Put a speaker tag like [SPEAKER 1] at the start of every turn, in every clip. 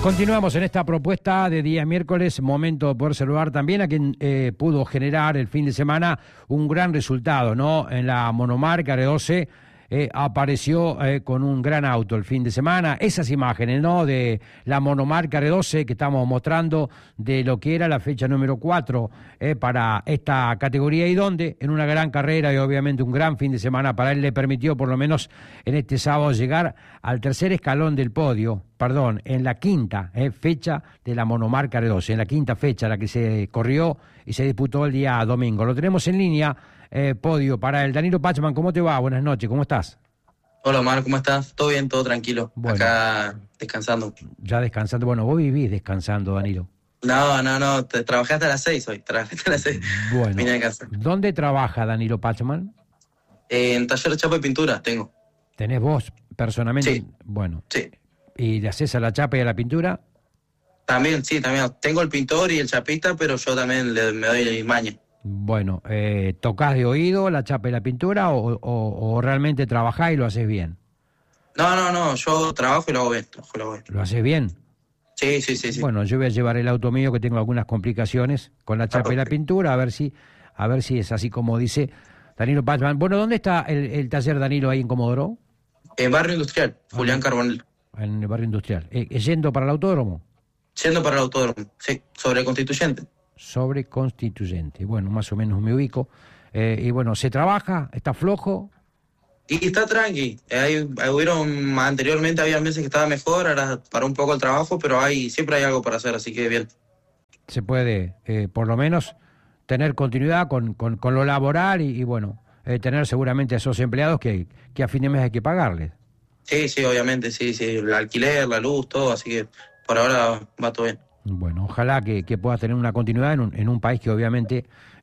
[SPEAKER 1] Continuamos en esta propuesta de día miércoles, momento de poder saludar también a quien pudo generar el fin de semana un gran resultado, ¿no? En la monomarca R12 apareció con un gran auto el fin de semana. Esas imágenes, ¿no? De la monomarca R12 que estamos mostrando de lo que era la fecha número 4 para esta categoría y donde en una gran carrera y obviamente un gran fin de semana para él le permitió por lo menos en este sábado llegar al tercer escalón del podio, en la quinta fecha de la monomarca R12, en la quinta fecha la que se corrió y se disputó el día domingo. Lo tenemos en línea, podio para el Danilo Pachman. ¿Cómo te va? Buenas noches, ¿cómo estás?
[SPEAKER 2] Hola Omar, ¿cómo estás? Todo bien, todo tranquilo. Bueno, acá descansando.
[SPEAKER 1] Ya descansando. Bueno, vos vivís descansando, Danilo.
[SPEAKER 2] No, trabajé hasta las 6 hoy.
[SPEAKER 1] Bueno,
[SPEAKER 2] vine a casa.
[SPEAKER 1] ¿Dónde trabaja Danilo Pachman?
[SPEAKER 2] En taller de chapa y pintura tengo.
[SPEAKER 1] ¿Tenés vos personalmente?
[SPEAKER 2] Sí.
[SPEAKER 1] Bueno.
[SPEAKER 2] Sí.
[SPEAKER 1] ¿Y le haces a la chapa y a la pintura?
[SPEAKER 2] También, sí, también. Tengo el pintor y el chapista, pero yo también me doy maña.
[SPEAKER 1] Bueno, ¿tocás de oído la chapa y la pintura o realmente trabajás y lo haces bien?
[SPEAKER 2] No, yo trabajo y lo hago bien.
[SPEAKER 1] ¿Lo haces bien?
[SPEAKER 2] Sí.
[SPEAKER 1] Bueno, yo voy a llevar el auto mío que tengo algunas complicaciones con la chapa y la pintura, a ver si es así como dice Danilo Pachman. Bueno, ¿dónde está el taller Danilo ahí en Comodoro?
[SPEAKER 2] En Barrio Industrial, Julián Carbonell.
[SPEAKER 1] En el Barrio Industrial. ¿Yendo para el autódromo?
[SPEAKER 2] Yendo para el autódromo, sí, sobre Constituyente. Sobre
[SPEAKER 1] Constituyente. Bueno, más o menos me ubico. Y bueno, ¿se trabaja? ¿Está flojo?
[SPEAKER 2] Y está tranqui. Anteriormente había meses que estaba mejor, ahora paró un poco el trabajo, pero siempre hay algo para hacer, así que bien.
[SPEAKER 1] Se puede, por lo menos, tener continuidad con lo laboral y bueno, tener seguramente a esos empleados que a fin de mes hay que pagarles.
[SPEAKER 2] Sí, obviamente, sí. El alquiler, la luz, todo, así que por ahora va todo bien.
[SPEAKER 1] Bueno, ojalá que puedas tener una continuidad en un país que obviamente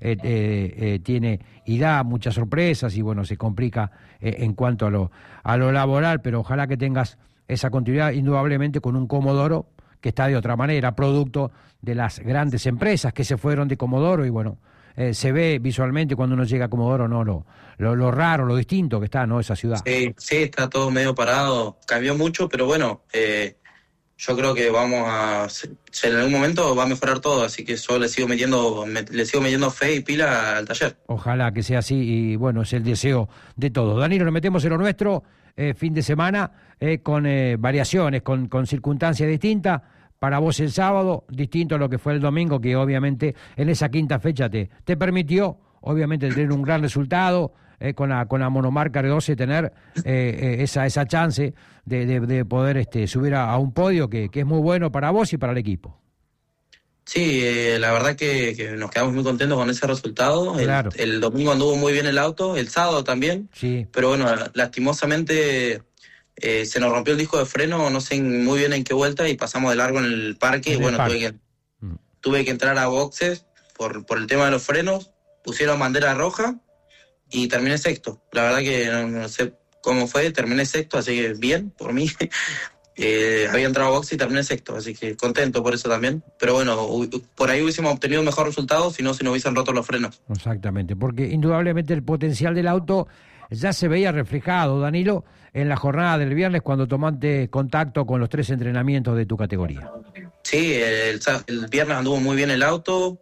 [SPEAKER 1] tiene y da muchas sorpresas y bueno, se complica en cuanto a lo laboral, pero ojalá que tengas esa continuidad indudablemente con un Comodoro que está de otra manera, producto de las grandes empresas que se fueron de Comodoro y bueno, se ve visualmente cuando uno llega a Comodoro, ¿no? Lo raro, lo distinto que está, ¿no? Esa ciudad.
[SPEAKER 2] Sí, está todo medio parado, cambió mucho, pero bueno, yo creo que en algún momento va a mejorar todo, así que yo le sigo metiendo fe y pila al taller.
[SPEAKER 1] Ojalá que sea así y bueno, es el deseo de todos. Danilo, nos metemos en lo nuestro, fin de semana, con variaciones, con circunstancias distintas. Para vos el sábado, distinto a lo que fue el domingo, que obviamente en esa quinta fecha te permitió, obviamente, tener un gran resultado, con la monomarca R12, tener esa chance de poder subir a un podio que es muy bueno para vos y para el equipo.
[SPEAKER 2] Sí, la verdad que nos quedamos muy contentos con ese resultado.
[SPEAKER 1] Claro.
[SPEAKER 2] El domingo anduvo muy bien el auto, el sábado también,
[SPEAKER 1] sí.
[SPEAKER 2] Pero bueno, lastimosamente se nos rompió el disco de freno, no sé muy bien en qué vuelta, y pasamos de largo en el parque, y bueno, tuve que entrar a boxes por el tema de los frenos, pusieron bandera roja y terminé sexto. La verdad que no sé cómo fue, terminé sexto, así que bien, por mí. Había entrado a boxe y terminé sexto, así que contento por eso también. Pero bueno, por ahí hubiésemos obtenido un mejor resultado si no hubiesen roto los frenos.
[SPEAKER 1] Exactamente, porque indudablemente el potencial del auto ya se veía reflejado, Danilo, en la jornada del viernes cuando tomaste contacto con los 3 entrenamientos de tu categoría.
[SPEAKER 2] Sí, el viernes anduvo muy bien el auto.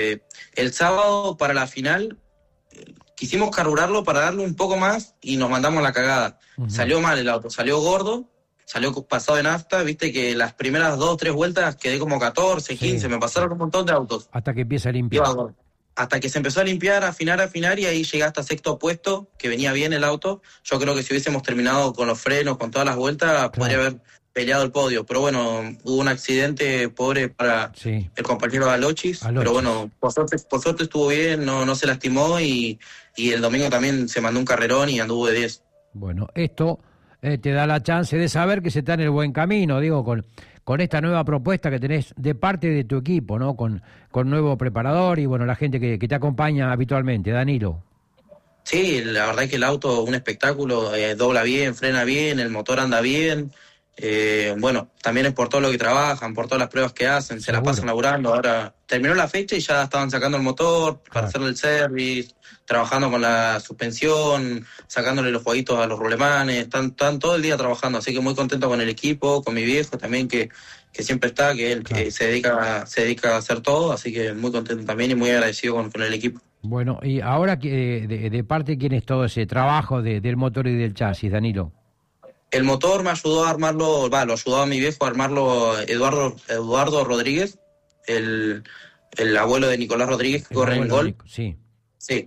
[SPEAKER 2] El sábado para la final quisimos carburarlo para darle un poco más y nos mandamos a la cagada. Uh-huh. Salió mal el auto, salió gordo, salió pasado de nafta, viste que las primeras 2 o 3 vueltas quedé como 14, 15, me pasaron un montón de autos.
[SPEAKER 1] Hasta que empieza a limpiar.
[SPEAKER 2] Hasta que se empezó a limpiar, a afinar, y ahí llegué hasta sexto puesto, que venía bien el auto. Yo creo que si hubiésemos terminado con los frenos, con todas las vueltas, podría haber peleado el podio. Pero bueno, hubo un accidente pobre para el compañero Alochis. Pero bueno, por suerte estuvo bien, no se lastimó y el domingo también se mandó un carrerón y anduvo de 10.
[SPEAKER 1] Bueno, esto te da la chance de saber que se está en el buen camino, digo, con esta nueva propuesta que tenés de parte de tu equipo, ¿no? Con nuevo preparador y, bueno, la gente que te acompaña habitualmente. Danilo.
[SPEAKER 2] Sí, la verdad es que el auto, un espectáculo, dobla bien, frena bien, el motor anda bien. Bueno, también es por todo lo que trabajan, por todas las pruebas que hacen, se la pasan laburando. Ahora terminó la fecha y ya estaban sacando el motor para hacerle el service, trabajando con la suspensión, sacándole los jueguitos a los rulemanes, están todo el día trabajando, así que muy contento con el equipo, con mi viejo también, que siempre está, que él que se dedica a hacer todo, así que muy contento también y muy agradecido con el equipo.
[SPEAKER 1] Bueno, y ahora de parte, ¿quién es todo ese trabajo del motor y del chasis, Danilo?
[SPEAKER 2] El motor me ayudó a armarlo, lo ayudó a mi viejo a armarlo Eduardo Rodríguez, el abuelo de Nicolás Rodríguez, que corre en Gol.
[SPEAKER 1] Sí.
[SPEAKER 2] Sí.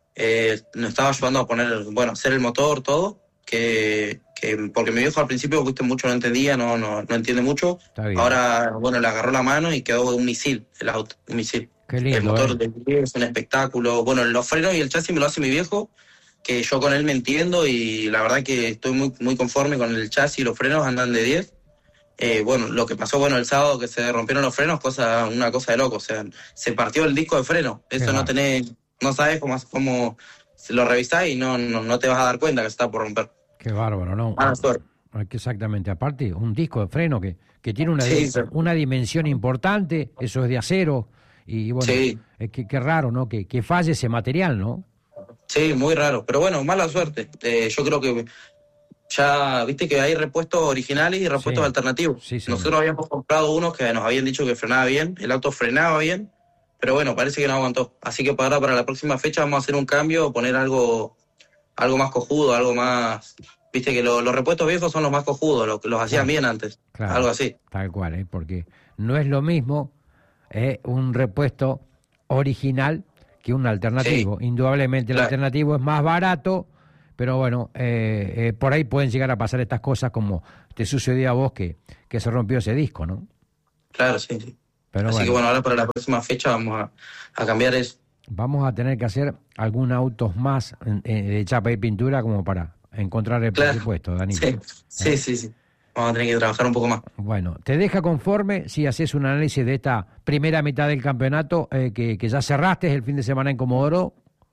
[SPEAKER 2] Nos estaba ayudando a poner, hacer el motor, todo, porque mi viejo al principio, mucho no entendía, no entiende mucho. Ahora, le agarró la mano y quedó un misil, el auto, un misil.
[SPEAKER 1] Qué lindo,
[SPEAKER 2] el motor es un espectáculo. Los frenos y el chasis me lo hace mi viejo, que yo con él me entiendo y la verdad que estoy muy, muy conforme con el chasis y los frenos, andan de 10. Lo que pasó, el sábado que se rompieron los frenos, una cosa de loco, o sea, se partió el disco de freno, eso no sabes cómo lo revisás y no te vas a dar cuenta que se está por romper.
[SPEAKER 1] Qué bárbaro, ¿no? Exactamente, aparte, un disco de freno que tiene una dimensión importante, eso es de acero, y
[SPEAKER 2] sí.
[SPEAKER 1] Qué raro, ¿no? Que falle ese material, ¿no?
[SPEAKER 2] Sí, muy raro, pero mala suerte. Yo creo que ya viste que hay repuestos originales y repuestos alternativos.
[SPEAKER 1] Sí,
[SPEAKER 2] nosotros habíamos comprado unos que nos habían dicho que frenaba bien, el auto frenaba bien, pero parece que no aguantó. Así que para la próxima fecha vamos a hacer un cambio, poner algo más cojudo, algo más... Viste que los repuestos viejos son los más cojudos, los hacían bien antes, algo así.
[SPEAKER 1] Tal cual, porque no es lo mismo un repuesto original que un alternativo. Sí, indudablemente el alternativo es más barato, pero por ahí pueden llegar a pasar estas cosas como te sucedió a vos que se rompió ese disco, ¿no?
[SPEAKER 2] Claro, sí. Pero así que ahora para la próxima fecha vamos a cambiar eso.
[SPEAKER 1] Vamos a tener que hacer algunos autos más de chapa y pintura como para encontrar el presupuesto, Danilo.
[SPEAKER 2] Sí. Vamos a tener que trabajar un poco más.
[SPEAKER 1] Bueno, ¿te deja conforme si haces un análisis de esta primera mitad del campeonato que ya cerraste el fin de semana en Comodoro?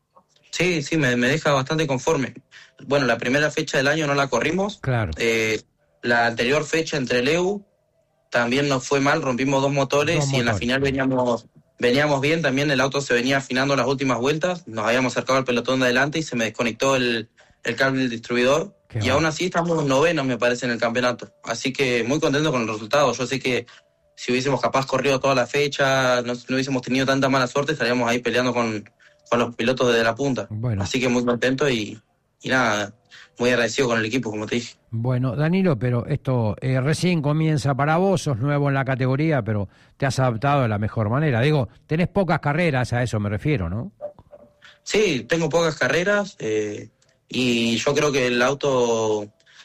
[SPEAKER 2] Sí, me deja bastante conforme. La primera fecha del año no la corrimos.
[SPEAKER 1] Claro.
[SPEAKER 2] La anterior fecha entre el EU también nos fue mal, rompimos dos motores y en la final veníamos bien, también el auto se venía afinando las últimas vueltas, nos habíamos acercado al pelotón de adelante y se me desconectó el cable del distribuidor. Y aún así estamos novenos, me parece, en el campeonato. Así que muy contento con el resultado. Yo sé que si hubiésemos capaz corrido toda la fecha, no hubiésemos tenido tanta mala suerte, estaríamos ahí peleando con los pilotos de la punta. Así que muy contento y nada, muy agradecido con el equipo, como te dije.
[SPEAKER 1] Bueno, Danilo, pero esto recién comienza para vos, sos nuevo en la categoría, pero te has adaptado de la mejor manera. Digo, tenés pocas carreras, a eso me refiero, ¿no?
[SPEAKER 2] Sí, tengo pocas carreras, y yo creo que el auto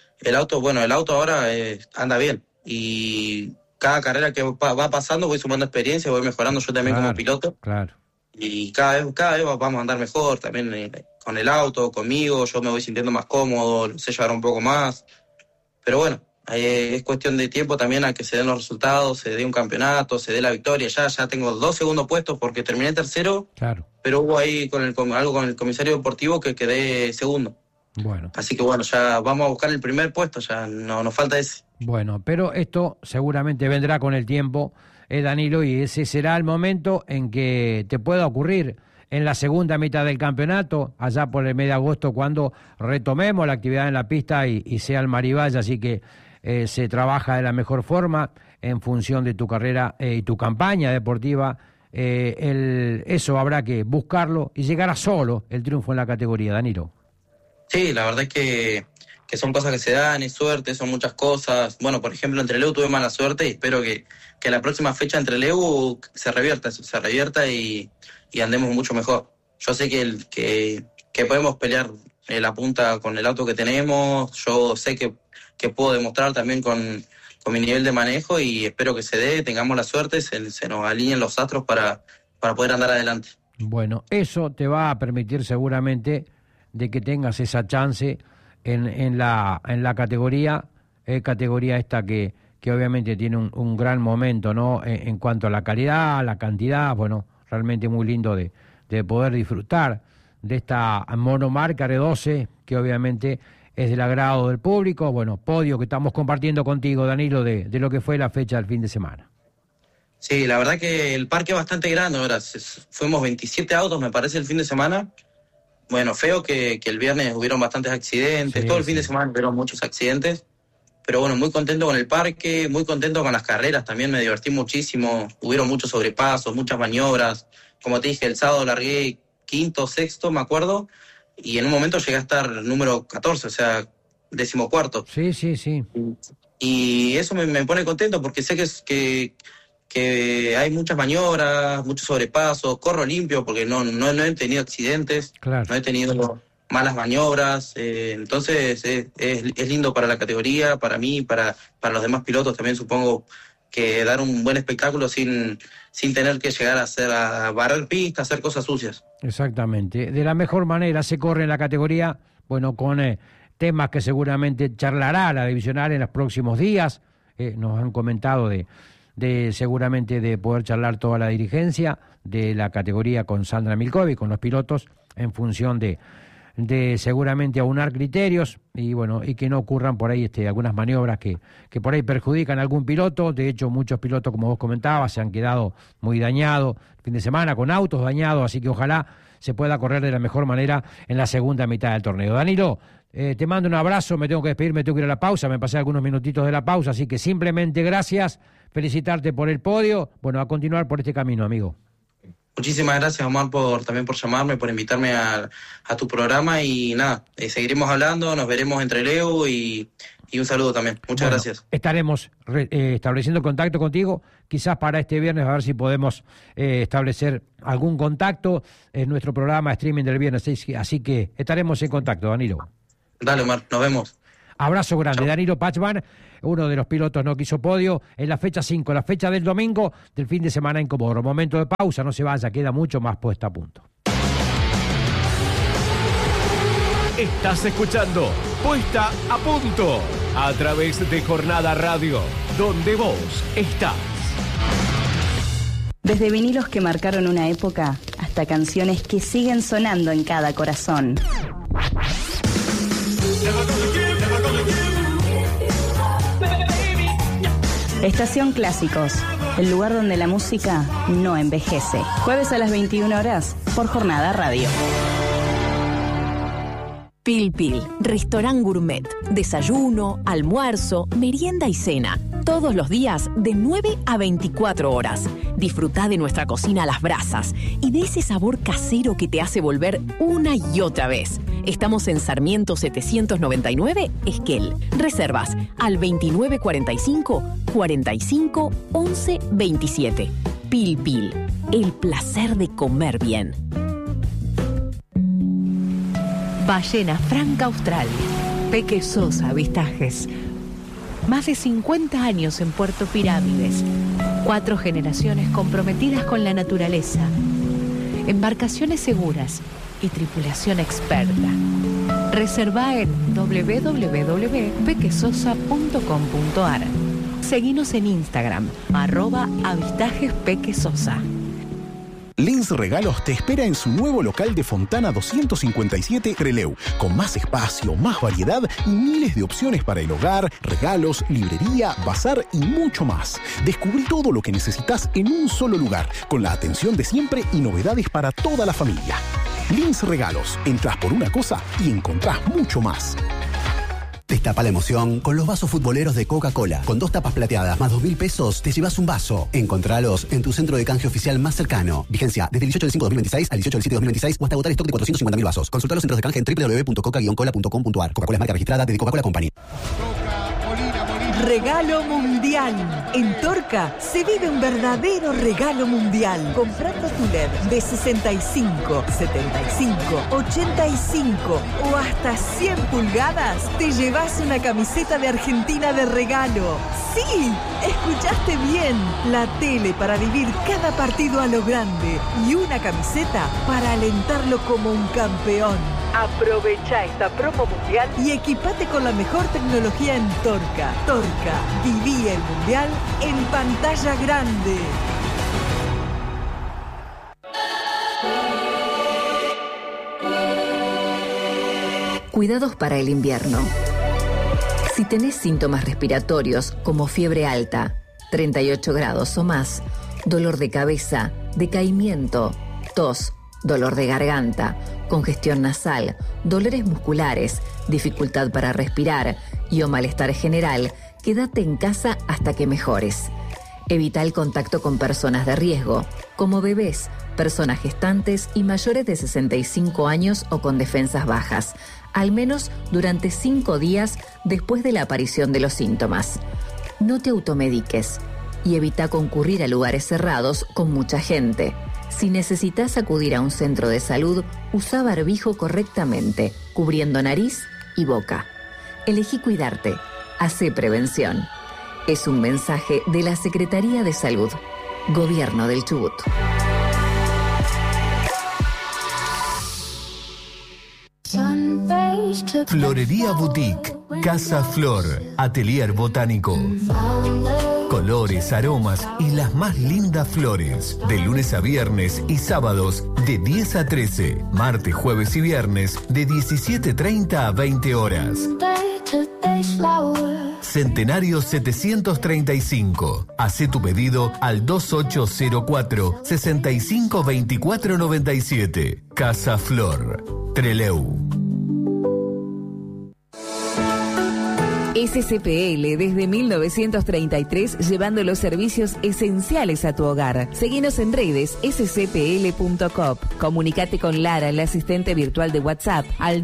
[SPEAKER 2] ahora anda bien. Y cada carrera que va pasando voy sumando experiencia, voy mejorando yo también como piloto.
[SPEAKER 1] Claro.
[SPEAKER 2] Y cada vez vamos a andar mejor también con el auto, conmigo, yo me voy sintiendo más cómodo, lo sé llevar un poco más. Pero es cuestión de tiempo también a que se den los resultados, se dé un campeonato, se dé la victoria. Ya tengo 2 segundos puestos porque terminé tercero,
[SPEAKER 1] claro.
[SPEAKER 2] Pero hubo ahí algo con el comisario deportivo que quedé segundo.
[SPEAKER 1] Bueno.
[SPEAKER 2] Así que ya vamos a buscar el primer puesto, ya no nos falta ese.
[SPEAKER 1] Bueno, pero esto seguramente vendrá con el tiempo, Danilo, y ese será el momento en que te pueda ocurrir en la segunda mitad del campeonato, allá por el mes de agosto, cuando retomemos la actividad en la pista y sea el Maribaya, así que se trabaja de la mejor forma en función de tu carrera y tu campaña deportiva. Eso habrá que buscarlo y llegar a solo el triunfo en la categoría, Danilo.
[SPEAKER 2] Sí, la verdad es que son cosas que se dan, es suerte, son muchas cosas. Por ejemplo, entre el EU tuve mala suerte y espero que la próxima fecha entre el EU se revierta y andemos mucho mejor. Yo sé que podemos pelear la punta con el auto que tenemos, yo sé que puedo demostrar también con mi nivel de manejo y espero que se dé, tengamos la suerte, se nos alineen los astros para poder andar adelante.
[SPEAKER 1] Bueno, eso te va a permitir seguramente de que tengas esa chance en la categoría esta que obviamente tiene un gran momento, ¿no? En cuanto a la calidad, la cantidad, realmente muy lindo de poder disfrutar de esta monomarca R12, que obviamente es del agrado del público. Podio que estamos compartiendo contigo, Danilo, de lo que fue la fecha del fin de semana.
[SPEAKER 2] Sí, la verdad que el parque es bastante grande, ahora fuimos 27 autos, me parece, el fin de semana. Feo que el viernes hubieron bastantes accidentes, todo el fin de semana hubieron muchos accidentes, pero bueno, muy contento con el parque, muy contento con las carreras, también me divertí muchísimo, hubieron muchos sobrepasos, muchas maniobras, como te dije, el sábado largué 5º, 6º, me acuerdo, y en un momento llegué a estar número 14, o sea, 14º.
[SPEAKER 1] Sí.
[SPEAKER 2] Y eso me pone contento porque sé que hay muchas maniobras, muchos sobrepasos, corro limpio porque no he tenido accidentes,
[SPEAKER 1] claro.
[SPEAKER 2] No he tenido malas maniobras, entonces es lindo para la categoría, para mí, para los demás pilotos también supongo que dar un buen espectáculo sin tener que llegar a barrer pista, hacer cosas sucias.
[SPEAKER 1] Exactamente, de la mejor manera se corre en la categoría, bueno, con temas que seguramente charlará la divisional en los próximos días, nos han comentado de seguramente de poder charlar toda la dirigencia de la categoría con Sandra Milkovic, con los pilotos, en función de seguramente aunar criterios y bueno, y que no ocurran por ahí algunas maniobras que por ahí perjudican a algún piloto. De hecho, muchos pilotos, como vos comentabas, se han quedado muy dañados el fin de semana, con autos dañados, así que ojalá se pueda correr de la mejor manera en la segunda mitad del torneo. Danilo, te mando un abrazo, me tengo que despedir, me tengo que ir a la pausa, me pasé algunos minutitos de la pausa, así que simplemente gracias, felicitarte por el podio, bueno, a continuar por este camino, amigo.
[SPEAKER 2] Muchísimas gracias, Omar, también por llamarme, por invitarme a tu programa y nada, seguiremos hablando, nos veremos entre Leo y un saludo también. Muchas gracias.
[SPEAKER 1] Estaremos estableciendo contacto contigo, quizás para este viernes, a ver si podemos establecer algún contacto en nuestro programa streaming del viernes, así que estaremos en contacto, Danilo.
[SPEAKER 2] Dale, Omar, nos vemos.
[SPEAKER 1] Abrazo grande.
[SPEAKER 2] Chau.
[SPEAKER 1] Danilo Pachman, uno de los pilotos no quiso podio en la fecha 5, la fecha del domingo del fin de semana en Comodoro. Momento de pausa, no se vaya, queda mucho más puesta a punto.
[SPEAKER 3] Estás escuchando Puesta a Punto a través de Jornada Radio, donde vos estás.
[SPEAKER 4] Desde vinilos que marcaron una época hasta canciones que siguen sonando en cada corazón. Estación Clásicos, el lugar donde la música no envejece. Jueves a las 21 horas por Jornada Radio.
[SPEAKER 5] Pil Pil, restaurant gourmet, desayuno, almuerzo, merienda y cena. Todos los días de 9 a 24 horas. Disfrutá de nuestra cocina a las brasas y de ese sabor casero que te hace volver una y otra vez. Estamos en Sarmiento 799, Esquel. Reservas al 2945 45 11 27. Pil Pil, el placer de comer bien.
[SPEAKER 6] Ballena Franca Austral, Peque Sosa Avistajes. Más de 50 años en Puerto Pirámides. 4 generaciones comprometidas con la naturaleza. Embarcaciones seguras y tripulación experta. Reserva en www.pequesosa.com.ar. Seguinos en Instagram, @avistajespequesosa.
[SPEAKER 7] Lins Regalos te espera en su nuevo local de Fontana 257 Trelew, con más espacio, más variedad y miles de opciones para el hogar, regalos, librería, bazar y mucho más. Descubrí todo lo que necesitas en un solo lugar, con la atención de siempre y novedades para toda la familia. Lins Regalos, entras por una cosa y encontrás mucho más.
[SPEAKER 8] Destapa la emoción con los vasos futboleros de Coca-Cola. Con 2 tapas plateadas más 2.000 pesos, te llevas un vaso. Encontralos en tu centro de canje oficial más cercano. Vigencia desde el 18 del 5 de 2026 al 18 del 7 de 2026 o hasta agotar stock de 450.000 vasos. Consulta los centros de canje en www.coca-cola.com.ar. Coca-Cola es marca registrada de The Coca-Cola Company.
[SPEAKER 9] Regalo mundial. En Torca se vive un verdadero regalo mundial. Comprando tu LED de 65, 75, 85 o hasta 100 pulgadas, te llevas una camiseta de Argentina de regalo. ¡Sí! Escuchaste bien. La tele para vivir cada partido a lo grande y una camiseta para alentarlo como un campeón. Aprovecha esta promo mundial y equipate con la mejor tecnología en Torca. Torca, viví el mundial en pantalla grande.
[SPEAKER 5] Cuidados para el invierno. Si tenés síntomas respiratorios como fiebre alta, 38 grados o más, dolor de cabeza, decaimiento, tos, dolor de garganta, congestión nasal, dolores musculares, dificultad para respirar y o malestar general, quédate en casa hasta que mejores. Evita el contacto con personas de riesgo, como bebés, personas gestantes y mayores de 65 años o con defensas bajas, al menos durante 5 días después de la aparición de los síntomas. No te automediques y evita concurrir a lugares cerrados con mucha gente. Si necesitas acudir a un centro de salud, usa barbijo correctamente, cubriendo nariz y boca. Elegí cuidarte. Hacé prevención. Es un mensaje de la Secretaría de Salud, Gobierno del Chubut.
[SPEAKER 3] Florería Boutique, Casa Flor, Atelier Botánico. Colores, aromas y las más lindas flores. De lunes a viernes y sábados de 10 a 13. Martes, jueves y viernes de 17:30 a 20 horas. Centenario 735. Hacé tu pedido al 2804-652497. Casa Flor, Trelew.
[SPEAKER 6] SCPL desde 1933 llevando los servicios esenciales a tu hogar. Seguinos en redes scpl.coop. Comunicate con Lara, la asistente virtual de WhatsApp, al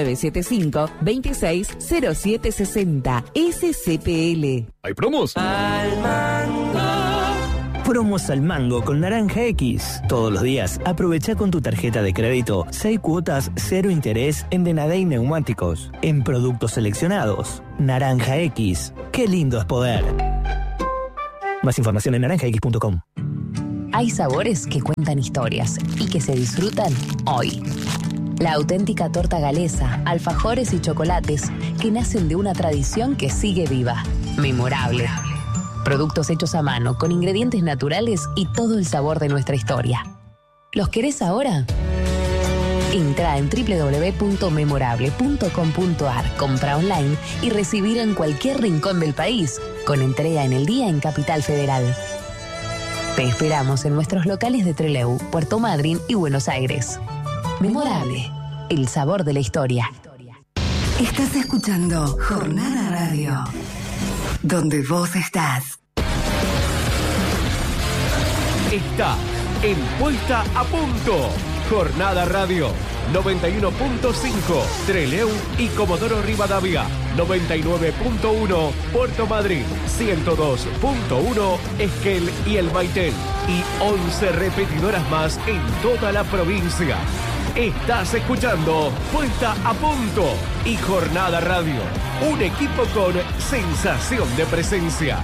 [SPEAKER 6] 2975-260760. SCPL.
[SPEAKER 3] ¿Hay promos?
[SPEAKER 10] Al mango. Promos al mango con Naranja X. Todos los días aprovecha con tu tarjeta de crédito 6 cuotas 0 interés en Denadey Neumáticos. En productos seleccionados. Naranja X. Qué lindo es poder. Más información en naranjax.com.
[SPEAKER 5] Hay sabores que cuentan historias y que se disfrutan hoy. La auténtica torta galesa, alfajores y chocolates que nacen de una tradición que sigue viva. Memorable. Productos hechos a mano, con ingredientes naturales y todo el sabor de nuestra historia. ¿Los querés ahora? Entra en www.memorable.com.ar, compra online y recibir en cualquier rincón del país, con entrega en el día en Capital Federal. Te esperamos en nuestros locales de Trelew, Puerto Madryn y Buenos Aires. Memorable, el sabor de la historia.
[SPEAKER 9] Estás escuchando Jornada Radio, donde vos estás.
[SPEAKER 3] Está en Puesta a Punto. Jornada Radio 91.5 Trelew y Comodoro Rivadavia, 99.1 Puerto Madryn, 102.1 Esquel y El Maitel y 11 repetidoras más en toda la provincia. Estás escuchando Puesta a Punto y Jornada Radio, un equipo con sensación de presencia.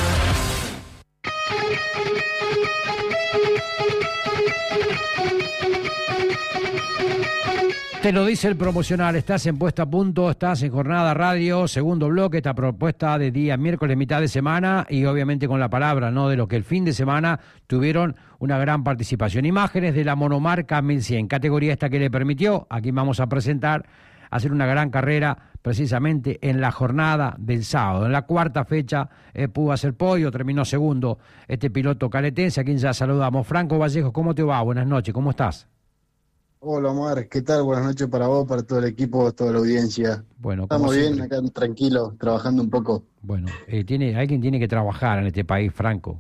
[SPEAKER 1] Te lo dice el promocional, estás en Puesta a Punto, estás en Jornada Radio, segundo bloque, esta propuesta de día miércoles, mitad de semana, y obviamente con la palabra, ¿no?, de lo que el fin de semana tuvieron una gran participación. Imágenes de la monomarca 1100, categoría esta que le permitió, aquí vamos a presentar, hacer una gran carrera precisamente en la jornada del sábado. En la cuarta fecha pudo hacer podio, terminó segundo este piloto caletense, a quien ya saludamos. Franco Vallejo, ¿cómo te va? Buenas noches, ¿cómo estás?
[SPEAKER 11] Hola Omar, ¿qué tal? Buenas noches para vos, para todo el equipo, toda la audiencia.
[SPEAKER 1] Bueno,
[SPEAKER 11] estamos bien, acá tranquilos, trabajando un poco.
[SPEAKER 1] Bueno, alguien tiene que trabajar en este país, Franco.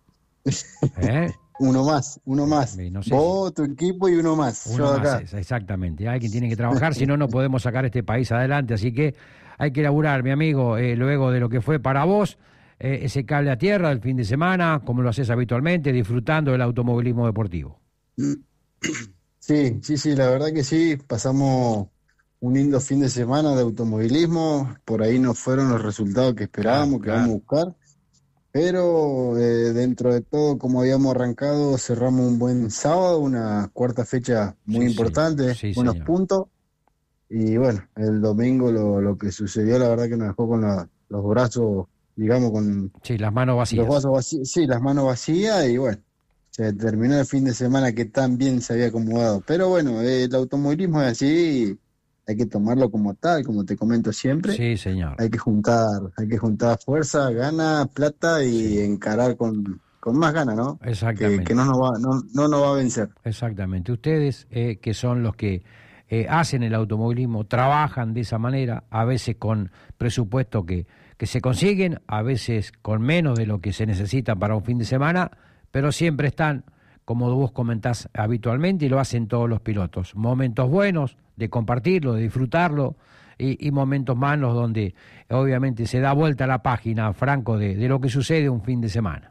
[SPEAKER 11] Uno más. No sé vos, tu equipo y uno más.
[SPEAKER 1] Uno más, acá. Exactamente. Alguien tiene que trabajar, si no, no podemos sacar este país adelante. Así que hay que laburar, mi amigo, luego de lo que fue para vos, ese cable a tierra del fin de semana, como lo haces habitualmente, disfrutando del automovilismo deportivo.
[SPEAKER 11] Sí, la verdad que sí, pasamos un lindo fin de semana de automovilismo, por ahí no fueron los resultados que esperábamos, que vamos a buscar, pero dentro de todo, como habíamos arrancado, cerramos un buen sábado, una cuarta fecha muy importante, buenos puntos, y bueno, el domingo lo que sucedió, la verdad que nos dejó con los brazos, digamos, con...
[SPEAKER 1] Sí, las manos vacías.
[SPEAKER 11] Los brazos vacíos, sí, las manos vacías, y bueno. Se terminó el fin de semana que tan bien se había acomodado. Pero bueno, el automovilismo es así, hay que tomarlo como tal, como te comento siempre.
[SPEAKER 1] Sí, señor.
[SPEAKER 11] Hay que juntar fuerza, ganas, plata y encarar con con más ganas, ¿no?
[SPEAKER 1] Exactamente.
[SPEAKER 11] Que no nos va a vencer.
[SPEAKER 1] Exactamente. Ustedes, que son los que hacen el automovilismo, trabajan de esa manera, a veces con presupuesto que se consiguen, a veces con menos de lo que se necesita para un fin de semana, pero siempre están, como vos comentás habitualmente, y lo hacen todos los pilotos. Momentos buenos de compartirlo, de disfrutarlo, y momentos malos donde obviamente se da vuelta a la página, Franco, de lo que sucede un fin de semana.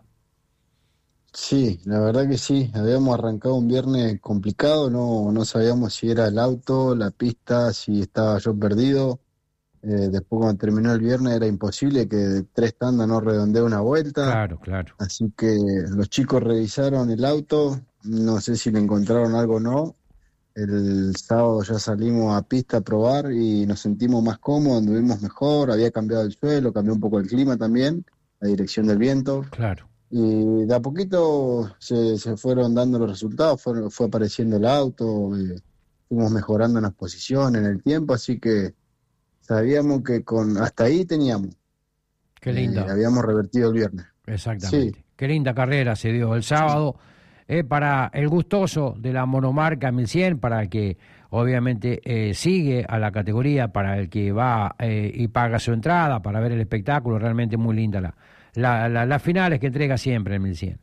[SPEAKER 11] Sí, la verdad que sí. Habíamos arrancado un viernes complicado, no sabíamos si era el auto, la pista, si estaba yo perdido. Después cuando terminó el viernes era imposible que de 3 tandas no redondee una vuelta.
[SPEAKER 1] Claro.
[SPEAKER 11] Así que los chicos revisaron el auto, no sé si le encontraron algo o no. El sábado ya salimos a pista a probar y nos sentimos más cómodos, anduvimos mejor, había cambiado el suelo, cambió un poco el clima también, la dirección del viento.
[SPEAKER 1] Claro.
[SPEAKER 11] Y de a poquito se fueron dando los resultados, fue apareciendo el auto, fuimos mejorando en las posiciones, en el tiempo, así que sabíamos que hasta ahí teníamos.
[SPEAKER 1] Qué linda.
[SPEAKER 11] Habíamos revertido el viernes.
[SPEAKER 1] Exactamente.
[SPEAKER 11] Sí.
[SPEAKER 1] Qué linda carrera se dio el sábado. Para el gustoso de la monomarca 1100, para el que obviamente sigue a la categoría, para el que va y paga su entrada para ver el espectáculo, realmente muy linda las finales que entrega siempre el 1100.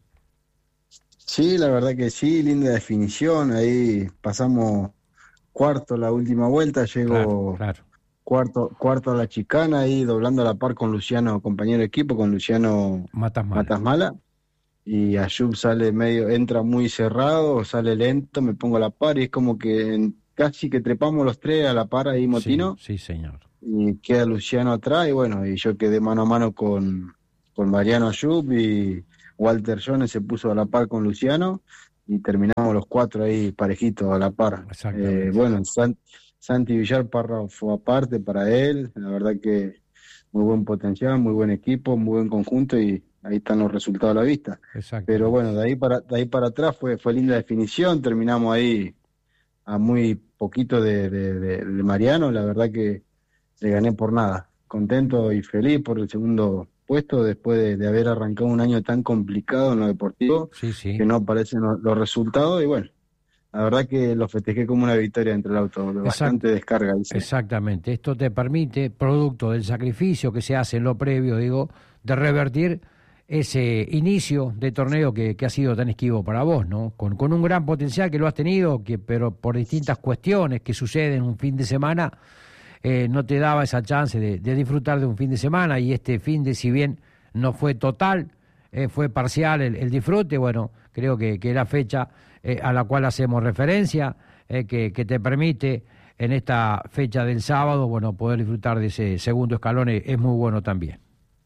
[SPEAKER 11] Sí, la verdad que sí, linda definición, ahí pasamos cuarto la última vuelta, llegó
[SPEAKER 1] claro.
[SPEAKER 11] Cuarto a la chicana, ahí doblando a la par con Luciano, compañero de equipo, con Luciano Matasmala. Y Ayub entra muy cerrado, sale lento, me pongo a la par y es como que casi que trepamos los 3 a la par ahí, Motino.
[SPEAKER 1] Sí, señor.
[SPEAKER 11] Y queda Luciano atrás y bueno, y yo quedé mano a mano con Mariano Ayub y Walter Jones se puso a la par con Luciano y terminamos los 4 ahí parejitos a la par. Bueno, Santi Villar párrafo aparte para él, la verdad que muy buen potencial, muy buen equipo, muy buen conjunto y ahí están los resultados a la vista. Pero bueno, de ahí para atrás fue linda definición, terminamos ahí a muy poquito de Mariano, la verdad que le gané por nada. Contento y feliz por el segundo puesto después de haber arrancado un año tan complicado en lo deportivo, que no aparecen los resultados y bueno, la verdad que lo festejé como una victoria entre el auto, bastante descarga. Dice.
[SPEAKER 1] Exactamente, esto te permite, producto del sacrificio que se hace en lo previo, de revertir ese inicio de torneo que ha sido tan esquivo para vos, ¿no? Con un gran potencial que lo has tenido, pero por distintas cuestiones que suceden un fin de semana, no te daba esa chance de disfrutar de un fin de semana, y este fin de, si bien no fue total, fue parcial el disfrute, bueno, creo que la fecha a la cual hacemos referencia, que te permite en esta fecha del sábado, bueno, poder disfrutar de ese segundo escalón es muy bueno también.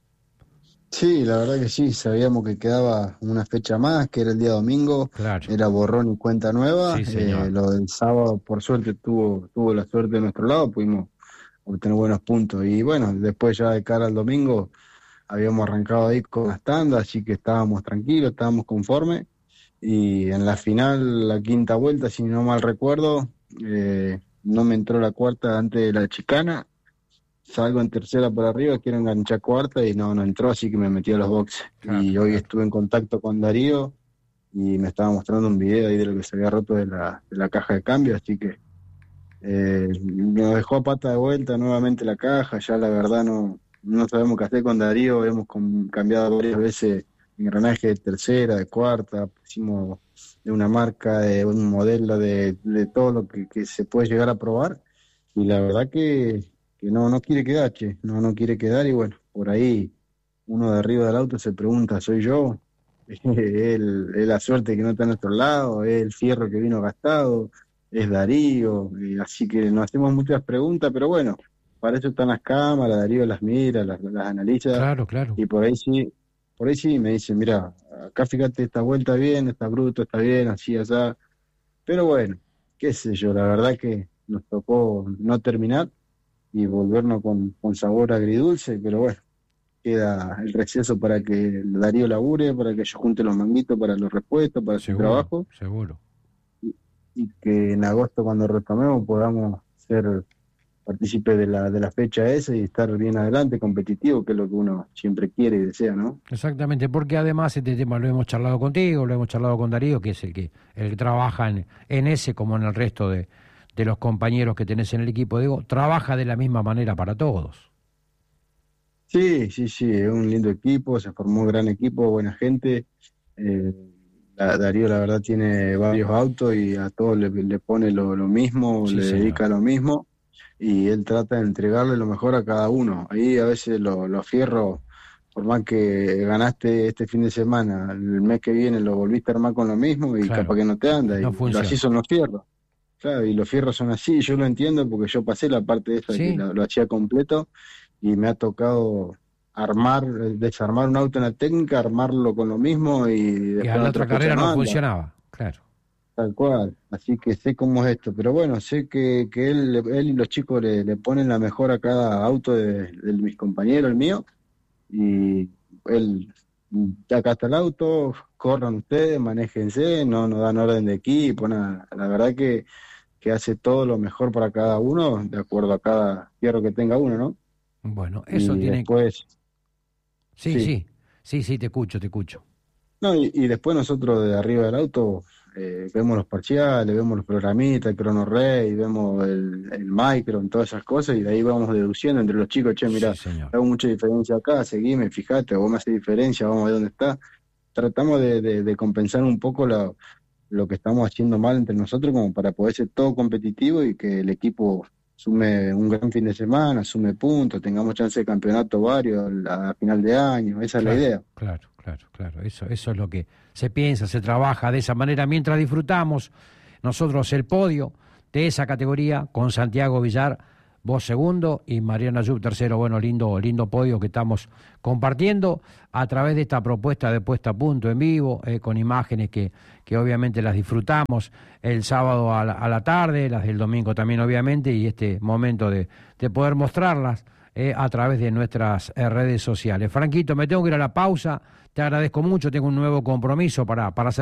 [SPEAKER 11] Sí, la verdad que sí, sabíamos que quedaba una fecha más, que era el día domingo, era borrón y cuenta nueva, lo del sábado por suerte tuvo la suerte de nuestro lado, pudimos obtener buenos puntos y bueno, después ya de cara al domingo habíamos arrancado ahí con las tandas, así que estábamos tranquilos, estábamos conformes y en la final, la quinta vuelta, si no mal recuerdo, no me entró la cuarta antes de la chicana. Salgo en tercera por arriba, quiero enganchar cuarta y no entró, así que me metí a los boxes. Y hoy estuve en contacto con Darío y me estaba mostrando un video ahí de lo que se había roto de la caja de cambio, así que nos dejó a pata de vuelta nuevamente la caja. Ya la verdad no sabemos qué hacer con Darío, hemos cambiado varias veces engranaje de tercera, de cuarta, pusimos de una marca, de un modelo, de todo lo que se puede llegar a probar y la verdad que no quiere quedar, no quiere quedar y bueno, por ahí uno de arriba del auto se pregunta, ¿soy yo? Es la suerte que no está a nuestro lado, es el fierro que vino gastado, es Darío, así que nos hacemos muchas preguntas, pero bueno, para eso están las cámaras, Darío las mira, las analiza,
[SPEAKER 1] claro.
[SPEAKER 11] Y por ahí sí me dice, mira, acá fíjate, esta vuelta bien, está bruto, está bien, así, allá, pero bueno, qué sé yo, la verdad que nos tocó no terminar y volvernos con sabor agridulce, pero bueno, queda el receso para que Darío labure, para que yo junte los manguitos para los repuestos, para su trabajo.
[SPEAKER 1] Seguro.
[SPEAKER 11] Y que en agosto cuando retomemos podamos ser partícipe de la fecha esa y estar bien adelante, competitivo, que es lo que uno siempre quiere y desea, ¿no?
[SPEAKER 1] Exactamente, porque además este tema lo hemos charlado contigo, lo hemos charlado con Darío, que es el que trabaja en ese como en el resto de los compañeros que tenés en el equipo. Digo, trabaja de la misma manera para todos.
[SPEAKER 11] Sí, es un lindo equipo, se formó un gran equipo, buena gente. Darío la verdad tiene varios autos y a todos le pone lo mismo, le dedica lo mismo. Y él trata de entregarle lo mejor a cada uno. Ahí a veces los fierros, por más que ganaste este fin de semana, el mes que viene lo volviste a armar con lo mismo y capaz que no te anda. No y así son los fierros. Claro, y los fierros son así, yo lo entiendo porque yo pasé la parte de esa que lo hacía completo y me ha tocado desarmar un auto en la técnica, armarlo con lo mismo y después
[SPEAKER 1] a la otra carrera no funcionaba, claro.
[SPEAKER 11] Tal cual, así que sé cómo es esto, pero bueno, sé que él y los chicos le ponen la mejor a cada auto de mis compañeros, el mío, y él, acá está el auto, corran ustedes, manéjense, no dan orden de equipo, nada. La verdad que hace todo lo mejor para cada uno, de acuerdo a cada fierro que tenga uno, ¿no?
[SPEAKER 1] Bueno, eso y tiene...
[SPEAKER 11] Después...
[SPEAKER 1] Sí, te escucho.
[SPEAKER 11] No, y después nosotros de arriba del auto... vemos los parciales, vemos los programitas, el Chrono Ray, vemos el micro, todas esas cosas, y de ahí vamos deduciendo entre los chicos, mirá, hago mucha diferencia acá, seguime, fíjate, vos me haces diferencia, vamos a ver dónde está. Tratamos de compensar un poco lo que estamos haciendo mal entre nosotros, como para poder ser todo competitivo y que el equipo sume un gran fin de semana, sume puntos, tengamos chance de campeonato varios a final de año, esa es la idea.
[SPEAKER 1] Claro, eso es lo que se piensa, se trabaja de esa manera, mientras disfrutamos nosotros el podio de esa categoría con Santiago Villar, vos segundo y Mariana Yub tercero. Bueno, lindo podio que estamos compartiendo a través de esta propuesta de puesta a punto en vivo, con imágenes que obviamente las disfrutamos el sábado a la tarde, las del domingo también obviamente, y este momento de poder mostrarlas a través de nuestras redes sociales. Franquito, me tengo que ir a la pausa, te agradezco mucho, tengo un nuevo compromiso para hacer